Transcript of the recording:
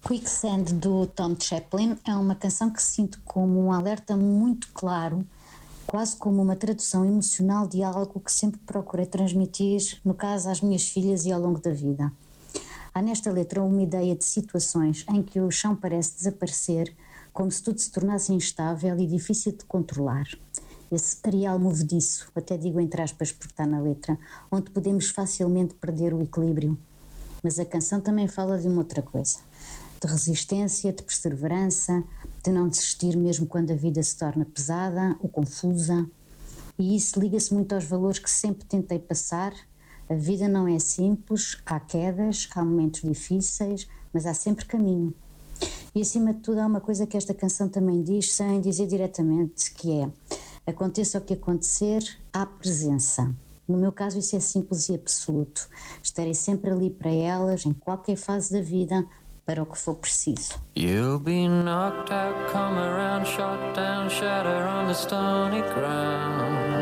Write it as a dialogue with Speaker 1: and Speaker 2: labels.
Speaker 1: Quicksand do Tom Chaplin é uma canção que sinto como um alerta muito claro, quase como uma tradução emocional de algo que sempre procurei transmitir, no caso às minhas filhas e ao longo da vida. Há nesta letra uma ideia de situações em que o chão parece desaparecer, como se tudo se tornasse instável e difícil de controlar. Esse areal movediço, até digo entre aspas porque está na letra, onde podemos facilmente perder o equilíbrio. Mas a canção também fala de uma outra coisa, de resistência, de perseverança, de não desistir mesmo quando a vida se torna pesada ou confusa. E isso liga-se muito aos valores que sempre tentei passar. A vida não é simples, há quedas, há momentos difíceis, mas há sempre caminho. E acima de tudo há uma coisa que esta canção também diz, sem dizer diretamente, que é: aconteça o que acontecer, há presença. No meu caso isso é simples e absoluto. Estarei sempre ali para elas, em qualquer fase da vida, para o que for preciso.
Speaker 2: You'll be knocked out, come around, shot down, shatter on the stony ground.